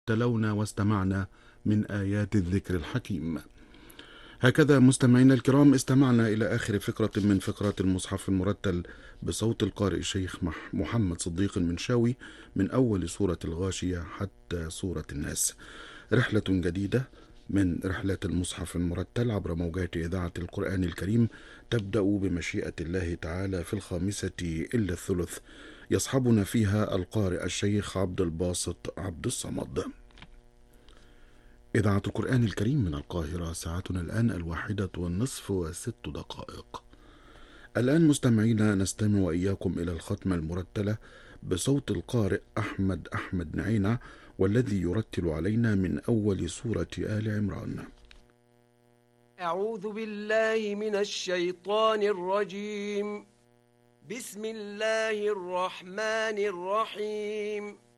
تلونا واستمعنا من آيات الذكر الحكيم. هكذا مستمعينا الكرام استمعنا إلى آخر فقرة من فقرات المصحف المرتل بصوت القارئ الشيخ محمد صديق المنشاوي من أول سورة الغاشية حتى سورة الناس. رحلة جديدة من رحلات المصحف المرتل عبر موجات إذاعة القرآن الكريم تبدأ بمشيئة الله تعالى في 1:05 يصحبنا فيها القارئ الشيخ عبد الباسط عبد الصمد. إذاعة القرآن الكريم من القاهرة، ساعتنا الآن 1:06. الآن مستمعينا نستمع وإياكم إلى الختمة المرتلة بصوت القارئ أحمد نعينة، والذي يرتل علينا من أول سورة آل عمران. أعوذ بالله من الشيطان الرجيم. بسم الله الرحمن الرحيم.